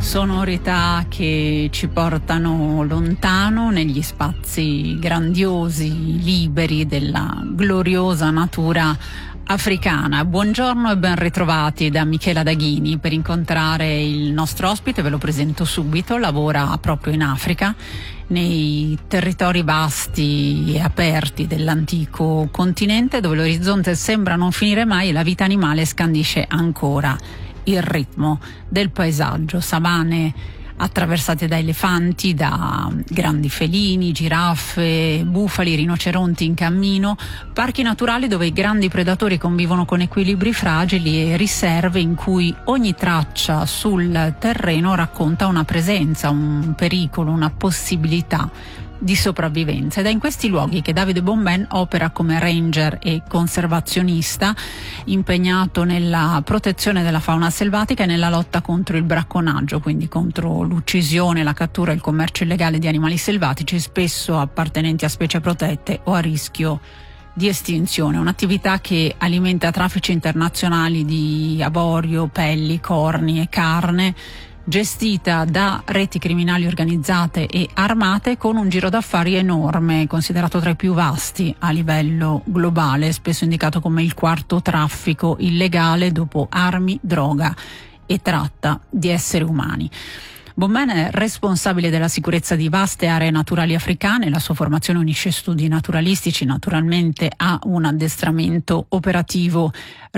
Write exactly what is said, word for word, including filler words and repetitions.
Sonorità che ci portano lontano negli spazi grandiosi, liberi della gloriosa natura africana. Buongiorno e ben ritrovati da Michela Daghini per incontrare il nostro ospite. Ve lo presento subito. Lavora proprio in Africa, nei territori vasti e aperti dell'antico continente, dove l'orizzonte sembra non finire mai e la vita animale scandisce ancora il ritmo del paesaggio. Savane attraversate da elefanti, da grandi felini, giraffe, bufali, rinoceronti in cammino, parchi naturali dove i grandi predatori convivono con equilibri fragili e riserve in cui ogni traccia sul terreno racconta una presenza, un pericolo, una possibilità di sopravvivenza. Ed è in questi luoghi che Davide Bomben opera come ranger e conservazionista, impegnato nella protezione della fauna selvatica e nella lotta contro il bracconaggio, quindi contro l'uccisione, la cattura e il commercio illegale di animali selvatici, spesso appartenenti a specie protette o a rischio di estinzione. Un'attività che alimenta traffici internazionali di avorio, pelli, corni e carne, gestita da reti criminali organizzate e armate, con un giro d'affari enorme, considerato tra i più vasti a livello globale, spesso indicato come il quarto traffico illegale dopo armi, droga e tratta di esseri umani. Bomben è responsabile della sicurezza di vaste aree naturali africane. La sua formazione unisce studi naturalistici naturalmente a un addestramento operativo